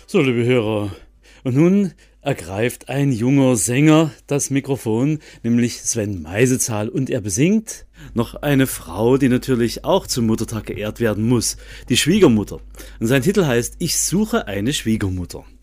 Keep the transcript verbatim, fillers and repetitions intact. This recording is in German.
So, liebe Hörer, und nun ergreift ein junger Sänger das Mikrofon, nämlich Sven Meisezahl, und er besingt noch eine Frau, die natürlich auch zum Muttertag geehrt werden muss, die Schwiegermutter. Und sein Titel heißt „Ich suche eine Schwiegermutter“.